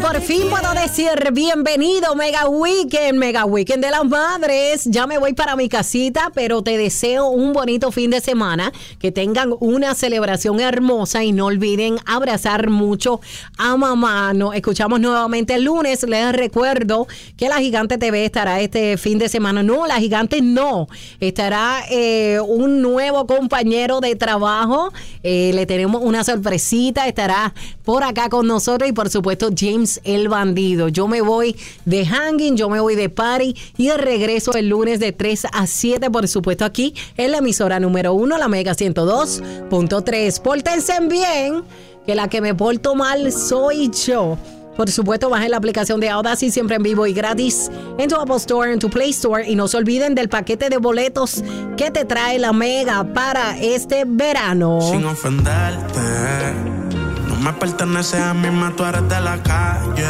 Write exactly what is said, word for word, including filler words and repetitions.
por fin puedo decir bienvenido Mega Weekend, Mega Weekend de las Madres. Ya me voy para mi casita, pero te deseo un bonito fin de semana, que tengan una celebración hermosa y no olviden abrazar mucho a mamá. Nos escuchamos nuevamente el lunes. Les recuerdo que La Gigante T V estará este fin de semana. No, La Gigante no. Estará eh, un nuevo compañero de trabajo. Eh, le tenemos una sorpresita. Estará por acá con nosotros y por supuesto James el Bandido. Yo me voy de hanging, yo me voy de party y de regreso el lunes de tres a siete, por supuesto aquí en la emisora número uno, la Mega ciento dos punto tres. Pórtense bien, que la que me porto mal soy yo. Por supuesto, bajen la aplicación de Audacity, siempre en vivo y gratis, en tu Apple Store, en tu Play Store. Y no se olviden del paquete de boletos que te trae la Mega para este verano. Sin ofenderte, no me pertenece a mí, más tú eres de la calle.